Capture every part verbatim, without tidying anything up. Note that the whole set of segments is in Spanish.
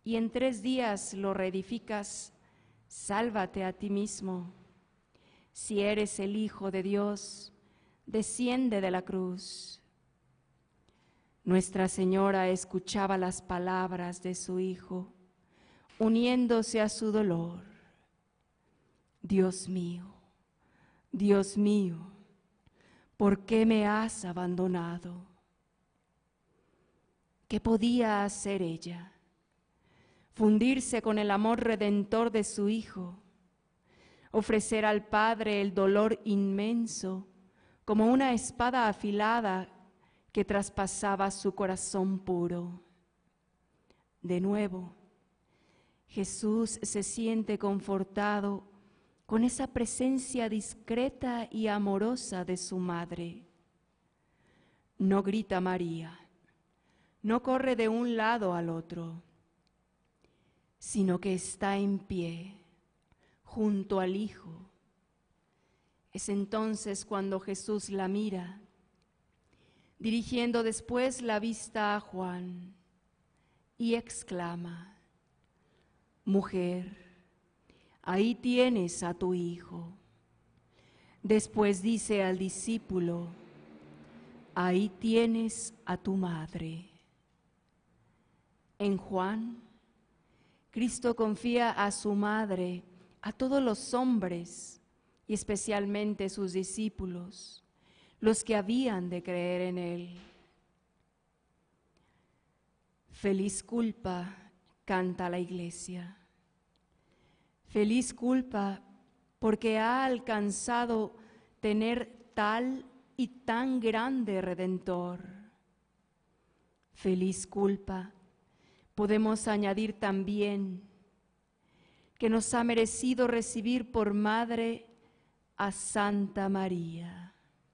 y en tres días lo reedificas, sálvate a ti mismo. Si eres el Hijo de Dios, desciende de la cruz. Nuestra Señora escuchaba las palabras de su Hijo, uniéndose a su dolor. Dios mío, Dios mío, ¿por qué me has abandonado? ¿Qué podía hacer ella? Fundirse con el amor redentor de su Hijo, ofrecer al Padre el dolor inmenso como una espada afilada que traspasaba su corazón puro. De nuevo, Jesús se siente confortado con esa presencia discreta y amorosa de su madre. No grita María, no corre de un lado al otro, sino que está en pie, junto al Hijo. Es entonces cuando Jesús la mira, dirigiendo después la vista a Juan, y exclama: Mujer, ahí tienes a tu Hijo. Después dice al discípulo: Ahí tienes a tu madre. En Juan, Cristo confía a su madre a todos los hombres y especialmente sus discípulos, los que habían de creer en él. Feliz culpa, canta la Iglesia. Feliz culpa porque ha alcanzado tener tal y tan grande Redentor. Feliz culpa, podemos añadir también, que nos ha merecido recibir por madre a Santa María.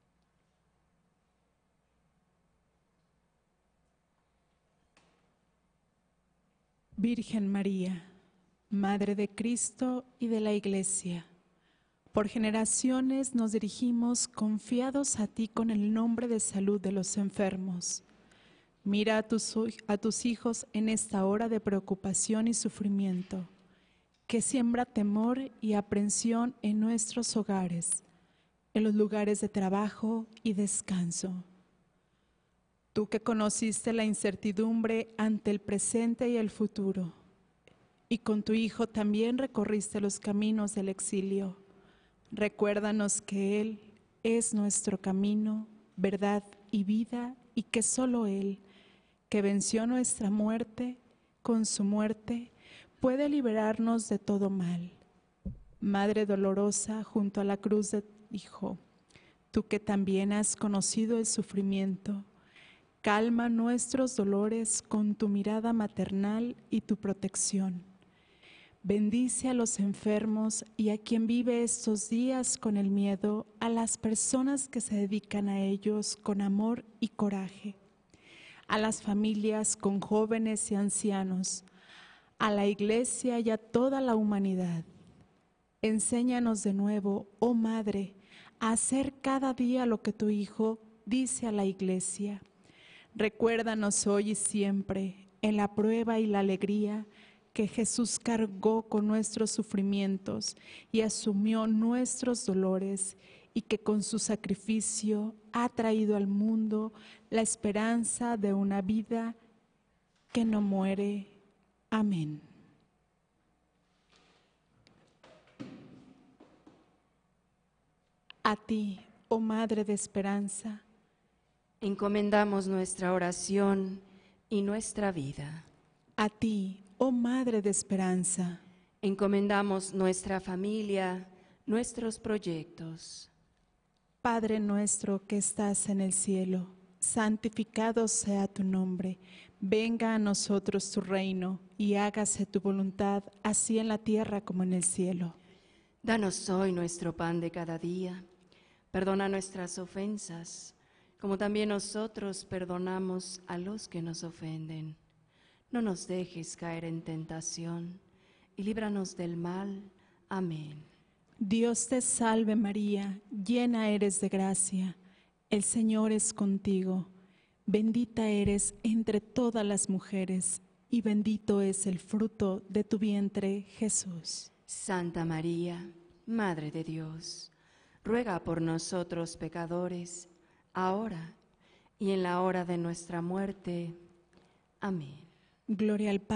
Virgen María, Madre de Cristo y de la Iglesia, por generaciones nos dirigimos confiados a ti con el nombre de salud de los enfermos. Mira a tus, a tus hijos en esta hora de preocupación y sufrimiento, que siembra temor y aprensión en nuestros hogares, en los lugares de trabajo y descanso. Tú que conociste la incertidumbre ante el presente y el futuro, y con tu Hijo también recorriste los caminos del exilio, recuérdanos que Él es nuestro camino, verdad y vida, y que solo Él, que venció nuestra muerte, con su muerte, puede liberarnos de todo mal. Madre dolorosa junto a la cruz de Hijo, tú que también has conocido el sufrimiento, calma nuestros dolores con tu mirada maternal y tu protección. Bendice a los enfermos y a quien vive estos días con el miedo, a las personas que se dedican a ellos con amor y coraje, a las familias con jóvenes y ancianos, a la Iglesia y a toda la humanidad. Enséñanos de nuevo, oh Madre, a hacer cada día lo que tu Hijo dice a la Iglesia. Recuérdanos hoy y siempre, en la prueba y la alegría, que Jesús cargó con nuestros sufrimientos y asumió nuestros dolores, y que con su sacrificio ha traído al mundo la esperanza de una vida que no muere. Amén. A ti, oh Madre de Esperanza, encomendamos nuestra oración y nuestra vida. A ti, oh Madre de Esperanza, encomendamos nuestra familia, nuestros proyectos. Padre nuestro que estás en el cielo, santificado sea tu nombre. Venga a nosotros tu reino y hágase tu voluntad, así en la tierra como en el cielo. Danos hoy nuestro pan de cada día. Perdona nuestras ofensas, como también nosotros perdonamos a los que nos ofenden. No nos dejes caer en tentación y líbranos del mal. Amén. Dios te salve María, llena eres de gracia, el Señor es contigo. Bendita eres entre todas las mujeres, y bendito es el fruto de tu vientre, Jesús. Santa María, Madre de Dios, ruega por nosotros pecadores, ahora y en la hora de nuestra muerte. Amén. Gloria al Padre,